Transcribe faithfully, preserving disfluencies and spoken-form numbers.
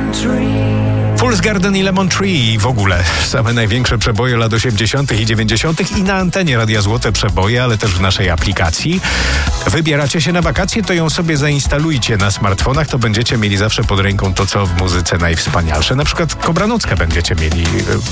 Fool's Garden i Lemon Tree i w ogóle same największe przeboje lat osiemdziesiątych i dziewięćdziesiątych i na antenie Radia Złote Przeboje, ale też w naszej aplikacji. Wybieracie się na wakacje, to ją sobie zainstalujcie na smartfonach, to będziecie mieli zawsze pod ręką to, co w muzyce najwspanialsze. Na przykład Kobranockę będziecie mieli